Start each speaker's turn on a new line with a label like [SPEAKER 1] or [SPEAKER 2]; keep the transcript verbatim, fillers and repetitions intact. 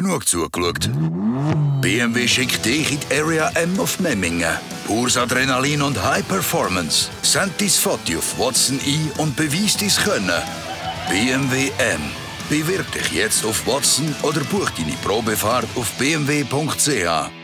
[SPEAKER 1] genug zugeschaut. B M W schickt dich in die Area M auf Memmingen. Pures Adrenalin und High Performance. Send dein Foto auf Watson ein und beweis dein Können. B M W M. Bewirb dich jetzt auf Watson oder buch deine Probefahrt auf b m w punkt c h.